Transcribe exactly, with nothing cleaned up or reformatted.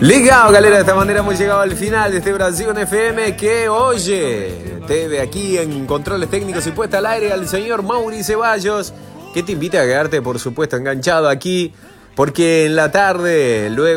Ligado, galera, de esta manera hemos llegado al final de este Brasil F M que, oye, te ve aquí en controles técnicos y puesta al aire al señor Mauri Ceballos, que te invita a quedarte, por supuesto, enganchado aquí, porque en la tarde, luego